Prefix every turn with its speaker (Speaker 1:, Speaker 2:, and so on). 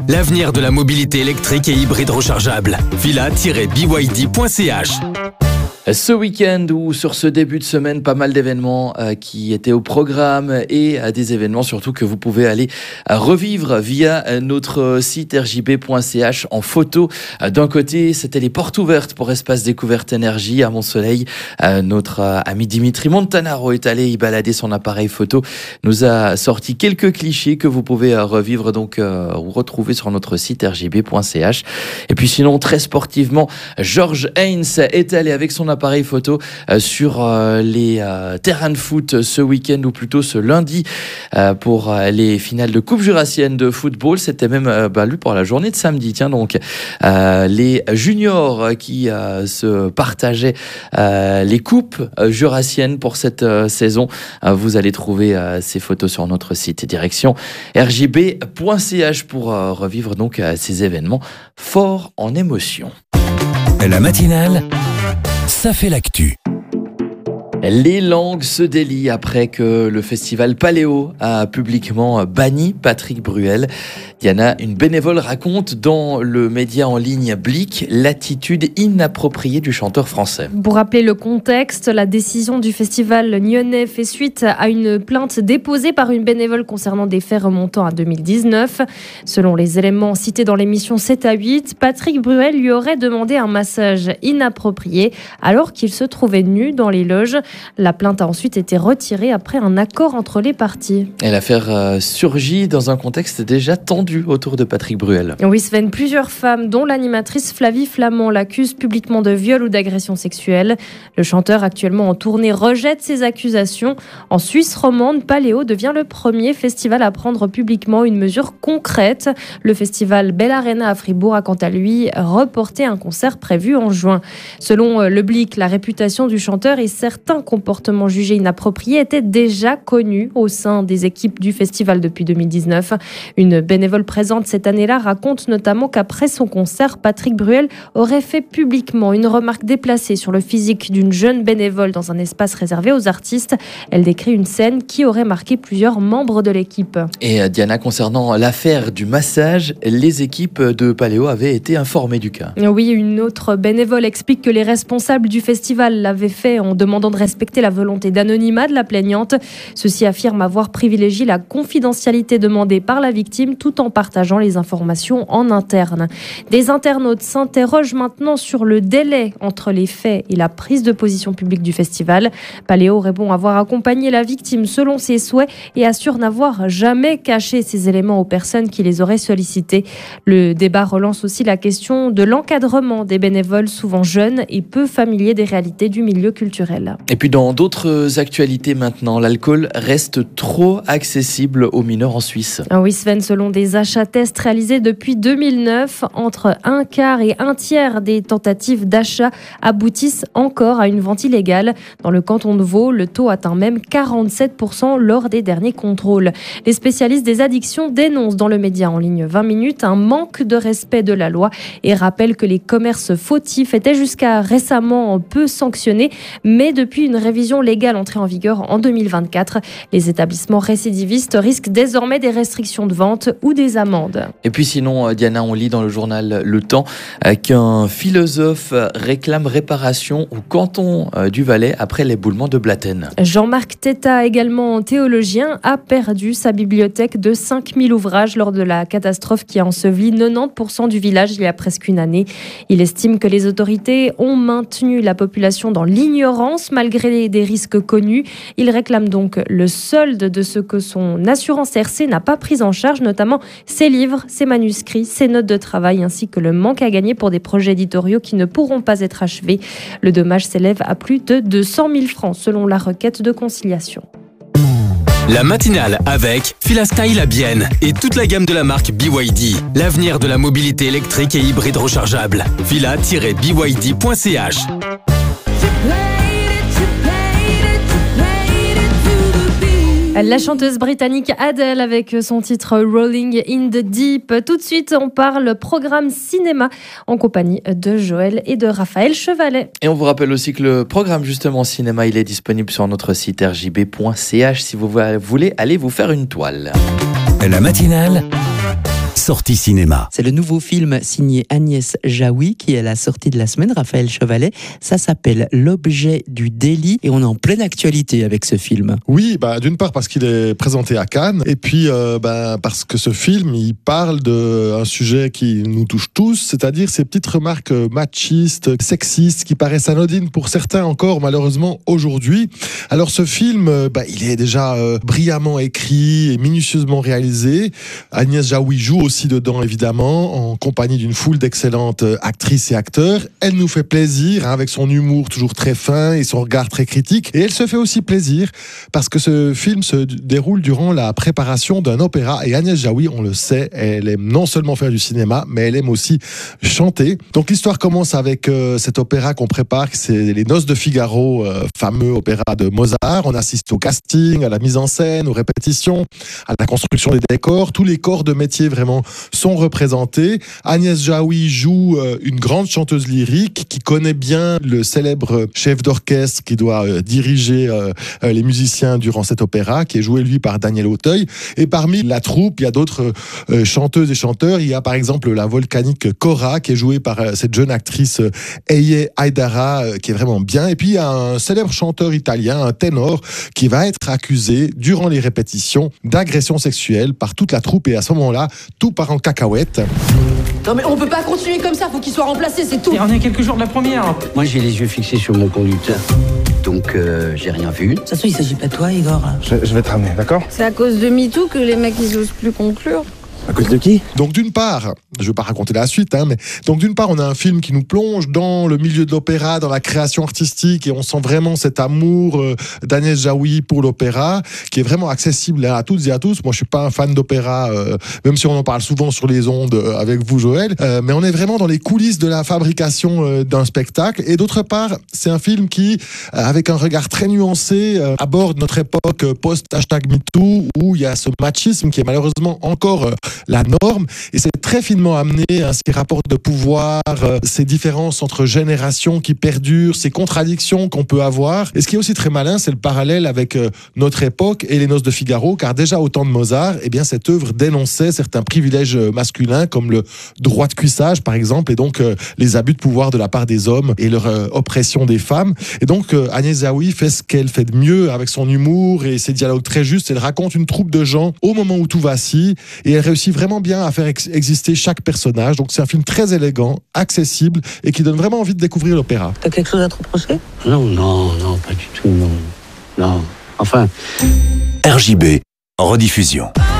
Speaker 1: L'avenir de la mobilité électrique et hybride rechargeable. Villa-byd.ch.
Speaker 2: Ce week-end ou sur ce début de semaine, pas mal d'événements qui étaient au programme et des événements surtout que vous pouvez aller revivre via notre site rjb.ch en photo. D'un côté, c'était les portes ouvertes pour Espace Découverte Énergie à Mont-Soleil. Notre ami Dimitri Montanaro est allé y balader son appareil photo. Nous a sorti quelques clichés que vous pouvez revivre donc ou retrouver sur notre site rjb.ch. Et puis sinon, très sportivement, Georges Haynes est allé avec son appareil photo sur les terrains de foot ce week-end ou plutôt ce lundi pour les finales de Coupe Jurassienne de football. C'était même lui pour la journée de samedi. Tiens donc les juniors qui se partageaient les coupes jurassiennes pour cette saison. Vous allez trouver ces photos sur notre site. Direction rjb.ch pour revivre donc ces événements forts en émotion.
Speaker 1: La matinale, ça fait l'actu.
Speaker 2: Les langues se délient après que le festival Paléo a publiquement banni Patrick Bruel. Diana, une bénévole, raconte dans le média en ligne Blick l'attitude inappropriée du chanteur français.
Speaker 3: Pour rappeler le contexte, la décision du festival nyonnais fait suite à une plainte déposée par une bénévole concernant des faits remontant à 2019. Selon les éléments cités dans l'émission 7 à 8, Patrick Bruel lui aurait demandé un massage inapproprié alors qu'il se trouvait nu dans les loges. La plainte a ensuite été retirée après un accord entre les parties.
Speaker 2: Et l'affaire surgit dans un contexte déjà tendu autour de Patrick Bruel.
Speaker 3: Oui, Sven, plusieurs femmes, dont l'animatrice Flavie Flamand, l'accusent publiquement de viol ou d'agression sexuelle. Le chanteur, actuellement en tournée, rejette ces accusations. En Suisse romande, Paléo devient le premier festival à prendre publiquement une mesure concrète. Le festival Bell Arena à Fribourg a quant à lui reporté un concert prévu en juin. Selon le Blick, la réputation du chanteur et certains comportements jugés inappropriés étaient déjà connus au sein des équipes du festival depuis 2019. Une bénévole présente cette année-là raconte notamment qu'après son concert, Patrick Bruel aurait fait publiquement une remarque déplacée sur le physique d'une jeune bénévole dans un espace réservé aux artistes. Elle décrit une scène qui aurait marqué plusieurs membres de l'équipe.
Speaker 2: Et Diana, concernant l'affaire du massage, les équipes de Paléo avaient été informées du cas.
Speaker 3: Oui, une autre bénévole explique que les responsables du festival l'avaient fait en demandant de respecter la volonté d'anonymat de la plaignante. Ceux-ci affirment avoir privilégié la confidentialité demandée par la victime tout en partageant les informations en interne. Des internautes s'interrogent maintenant sur le délai entre les faits et la prise de position publique du festival. Paléo répond avoir accompagné la victime selon ses souhaits et assure n'avoir jamais caché ces éléments aux personnes qui les auraient sollicités. Le débat relance aussi la question de l'encadrement des bénévoles souvent jeunes et peu familiers des réalités du milieu culturel.
Speaker 2: Et puis dans d'autres actualités maintenant, l'alcool reste trop accessible aux mineurs en Suisse.
Speaker 3: Oui Sven, selon des achats tests réalisés depuis 2009, entre un quart et un tiers des tentatives d'achat aboutissent encore à une vente illégale. Dans le canton de Vaud, le taux atteint même 47% lors des derniers contrôles. Les spécialistes des addictions dénoncent dans le média en ligne 20 minutes un manque de respect de la loi et rappellent que les commerces fautifs étaient jusqu'à récemment peu sanctionnés, mais depuis une révision légale entrée en vigueur en 2024, les établissements récidivistes risquent désormais des restrictions de vente ou des amendes.
Speaker 2: Et puis sinon, Diana, on lit dans le journal Le Temps qu'un philosophe réclame réparation au canton du Valais après l'éboulement de Blatten.
Speaker 3: Jean-Marc Teta, également théologien, a perdu sa bibliothèque de 5000 ouvrages lors de la catastrophe qui a enseveli 90% du village il y a presque une année. Il estime que les autorités ont maintenu la population dans l'ignorance malgré des risques connus. Il réclame donc le solde de ce que son assurance RC n'a pas pris en charge, notamment ses livres, ses manuscrits, ses notes de travail ainsi que le manque à gagner pour des projets éditoriaux qui ne pourront pas être achevés. Le dommage s'élève à plus de 200 000 francs selon la requête de conciliation.
Speaker 1: La matinale avec Filastin la Bienne et toute la gamme de la marque BYD. L'avenir de la mobilité électrique et hybride rechargeable. Villa-byd.ch.
Speaker 3: La chanteuse britannique Adele avec son titre Rolling in the Deep. Tout de suite, on parle programme cinéma en compagnie de Joël et de Raphaël Chevalet.
Speaker 2: Et on vous rappelle aussi que le programme justement cinéma, il est disponible sur notre site rjb.ch si vous voulez aller vous faire une toile.
Speaker 1: La matinale,
Speaker 4: sortie cinéma.
Speaker 5: C'est le nouveau film signé Agnès Jaoui qui est la sortie de la semaine, Raphaël Chevalet. Ça s'appelle L'objet du délit et on est en pleine actualité avec ce film.
Speaker 6: Oui, d'une part parce qu'il est présenté à Cannes et puis parce que ce film, il parle d'un sujet qui nous touche tous, c'est-à-dire ces petites remarques machistes, sexistes qui paraissent anodines pour certains encore malheureusement aujourd'hui. Alors ce film, il est déjà brillamment écrit et minutieusement réalisé. Agnès Jaoui joue aussi dedans évidemment en compagnie d'une foule d'excellentes actrices et acteurs. Elle nous fait plaisir avec son humour toujours très fin et son regard très critique, et elle se fait aussi plaisir parce que ce film se déroule durant la préparation d'un opéra, et Agnès Jaoui, on le sait, elle aime non seulement faire du cinéma mais elle aime aussi chanter. Donc l'histoire commence avec cet opéra qu'on prépare, c'est Les Noces de Figaro, fameux opéra de Mozart. On assiste au casting, à la mise en scène, aux répétitions, à la construction des décors. Tous les corps de métier vraiment sont représentés. Agnès Jaoui joue une grande chanteuse lyrique qui connaît bien le célèbre chef d'orchestre qui doit diriger les musiciens durant cet opéra, qui est joué lui par Daniel Auteuil. Et parmi la troupe, il y a d'autres chanteuses et chanteurs. Il y a par exemple la volcanique Cora qui est jouée par cette jeune actrice Eye Aidara qui est vraiment bien. Et puis il y a un célèbre chanteur italien, un ténor, qui va être accusé durant les répétitions d'agression sexuelle par toute la troupe, et à ce moment-là, tout part en cacahuète.
Speaker 7: Non mais on peut pas continuer comme ça, faut qu'il soit remplacé, c'est tout.
Speaker 8: Et on est quelques jours de la première.
Speaker 9: Moi j'ai les yeux fixés sur mon conducteur, donc j'ai rien vu.
Speaker 7: De toute façon il s'agit pas de toi Igor.
Speaker 8: Je vais te ramener, d'accord ?
Speaker 10: C'est à cause de MeToo que les mecs ils osent plus conclure.
Speaker 8: À cause de qui ?
Speaker 6: Donc d'une part, je ne vais pas raconter la suite, mais donc d'une part on a un film qui nous plonge dans le milieu de l'opéra, dans la création artistique, et on sent vraiment cet amour d'Agnès Jaoui pour l'opéra, qui est vraiment accessible à toutes et à tous. Moi je suis pas un fan d'opéra, même si on en parle souvent sur les ondes avec vous Joël, mais on est vraiment dans les coulisses de la fabrication d'un spectacle. Et d'autre part, c'est un film qui, avec un regard très nuancé, aborde notre époque post-#MeToo, où il y a ce machisme qui est malheureusement encore la norme, et c'est très finement amené, ces rapports de pouvoir, ces différences entre générations qui perdurent, ces contradictions qu'on peut avoir. Et ce qui est aussi très malin, c'est le parallèle avec notre époque et Les Noces de Figaro, car déjà au temps de Mozart, cette œuvre dénonçait certains privilèges masculins comme le droit de cuissage par exemple, et donc les abus de pouvoir de la part des hommes et leur oppression des femmes. Et donc Agnès Jaoui fait ce qu'elle fait de mieux avec son humour et ses dialogues très justes. Elle raconte une troupe de gens au moment où tout vacille, et elle réussit vraiment bien à faire exister chaque personnage. Donc c'est un film très élégant, accessible et qui donne vraiment envie de découvrir l'opéra.
Speaker 7: T'as quelque chose à te reprocher ?
Speaker 9: Non, pas du tout, non. Enfin...
Speaker 4: RJB, en rediffusion.